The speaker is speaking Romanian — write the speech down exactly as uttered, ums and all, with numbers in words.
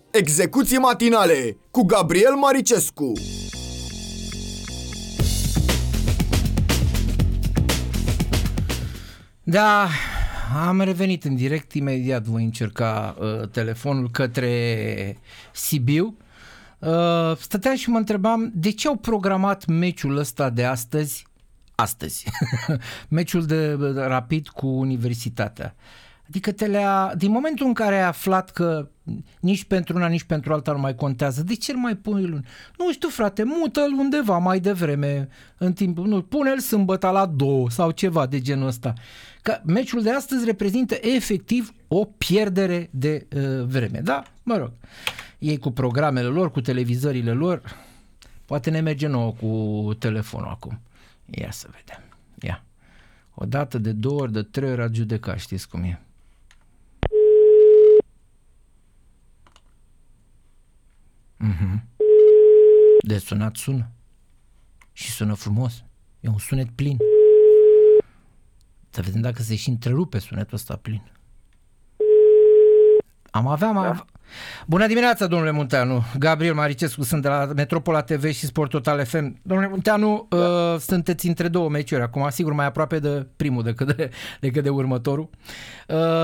Execuții matinale cu Gabriel Maricescu. Da, am revenit în direct, imediat voi încerca uh, telefonul către Sibiu. Uh, stăteam și mă întrebam de ce au programat meciul ăsta de astăzi, astăzi, meciul de Rapid cu Universitatea. Adică te le-a, din momentul în care ai aflat că nici pentru una, nici pentru alta nu mai contează, de ce îl mai pui luni? Nu știu, frate, mută-l undeva mai devreme, în timp, nu, pune-l sâmbătă la două sau ceva de genul ăsta. Că meciul de astăzi reprezintă efectiv o pierdere de uh, vreme, da? Mă rog, ei cu programele lor, cu televizările lor, poate ne merge nouă cu telefonul acum. Ia să vedem, ia. O dată, de două ori, de trei ori a judecat, știți cum e. Mm-hmm. De sunat sună. Și sună frumos. E un sunet plin. Să vedem dacă se și întrerupe sunetul ăsta plin. Am avea, am avea. Bună dimineața, domnule Munteanu. Gabriel Maricescu, sunt de la Metropola T V și Sport Total F M. Domnule Munteanu, da. uh, sunteți între două meciuri acum, sigur mai aproape de primul decât de, decât de următorul. Uh,